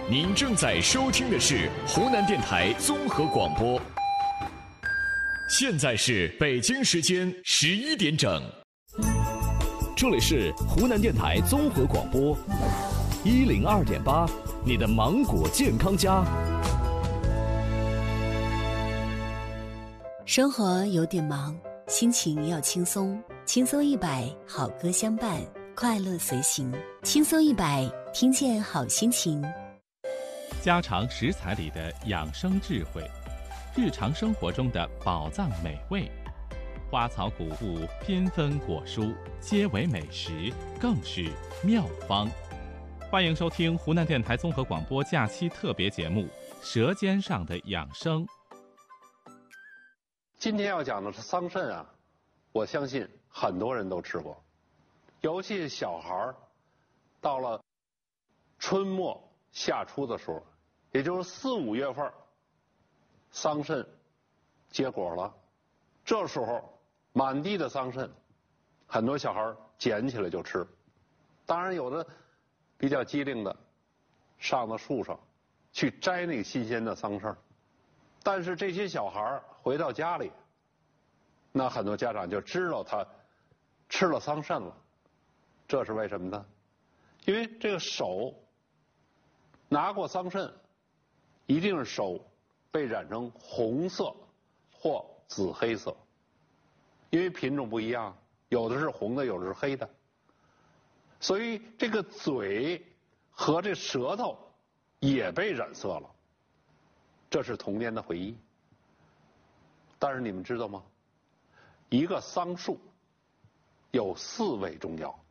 您正在收听的是湖南电台综合广播。现在是北京时间11点整，这里是湖南电台综合广播102.8，你的芒果健康家。 生活有点忙，心情要轻松，轻松100，好歌相伴，快乐随行。轻松100，听见好心情。 家常食材里的养生智慧，日常生活中的宝藏美味，花草谷物、缤纷果蔬，皆为美食，更是妙方。欢迎收听湖南电台综合广播假期特别节目《舌尖上的养生》。 今天要讲的是桑葚啊，我相信很多人都吃过，尤其是小孩到了春末夏初的时候，也就是4、5月份，桑葚结果了，这时候满地的桑葚，很多小孩捡起来就吃。当然有的比较机灵的，上到树上去摘那个新鲜的桑葚。但是这些小孩回到家里，那很多家长就知道他吃了桑葚了。这是为什么呢？因为这个手拿过桑葚，一定是手被染成红色或紫黑色，因为品种不一样，有的是红的，有的是黑的，所以这个嘴和这舌头也被染色了。这是童年的回忆。但是你们知道吗？一个桑树有4味中药，